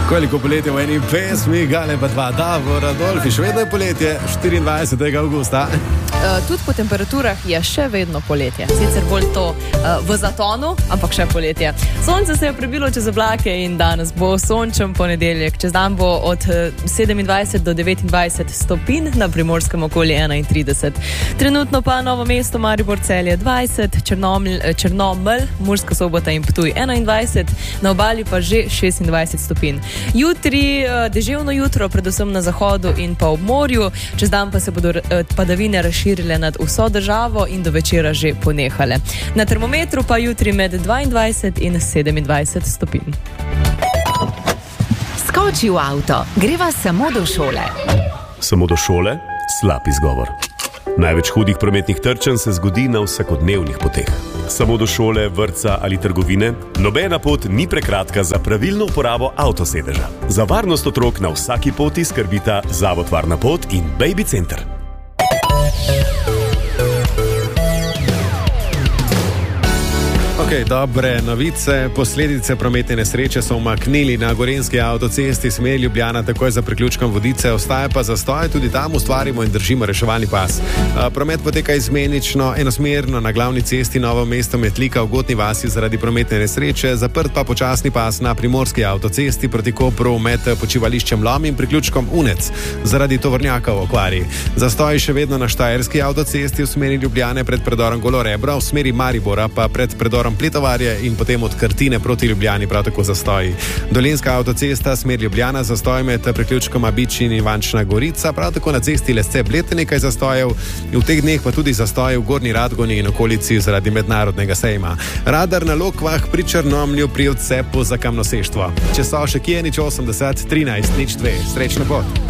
Koliko poletja v eni pesmi, Gale pa dva, Davor, Adolfi, še vedno je poletje, 24. avgusta. Tudi po temperaturah je še vedno poletje. Sicer bolj to v zatonu, ampak še poletje. Sonce se je prebilo čez oblake in danes bo sončen ponedeljek. Čez dan bo od 27 do 29 stopinj, na Primorskem okoli 31. Trenutno pa Novo mesto, Maribor, Celje 20, Črnomelj, Murska Sobota in Ptuj 21, na obali pa že 26 stopinj. Jutri deževno jutro, predvsem na zahodu in pa ob morju. Čez dan pa se bodo padavine razširile nad vso državo in do večera že ponehale. Na termometru pa jutri med 22 in 27 stopinj. Skoči v avto, greva samo do šole. Samo do šole? Slab izgovor. Največ hudih prometnih trčenj se zgodi na vsakodnevnih poteh. Samo do šole, vrtca ali trgovine? Nobena pot ni prekratka za pravilno uporabo avtosedeža. Za varnost otrok na vsaki poti skrbita Zavod Varna pot in Baby Center. Dobre novice. Posledice prometne nesreče so umaknili na gorenjski avtocesti smer Ljubljana takoj za priključkom Vodice. Ostaja pa zastoj, tudi tam ustvarimo in držimo reševalni pas. Promet poteka izmenično, enosmerno na glavni cesti Novo mesto Metlika v Gotni vasi zaradi prometne nesreče, zaprt pa počasni pas na primorski avtocesti proti Kopru med počivališčem Lom in priključkom Unec zaradi tovornjaka v okvari. Zastoj še vedno na štajerski avtocesti v smeri Ljubljane pred predorom Golorebra, v smeri Maribora pa pred predorom Pletovarje in potem od Krtine proti Ljubljani prav tako zastoji. Dolenjska avtocesta smer Ljubljana, zastoj med priključkoma Bič in Ivančna Gorica, prav tako na cesti Lesce-Bled nekaj zastojev, v teh dneh pa tudi zastoje v Gornji Radgoni in okolici zaradi mednarodnega sejma. Radar na Lokvah pri Črnomlju pri odcepu za kamnoseštvo. Če so še kje, 80 13 02. Srečno pot!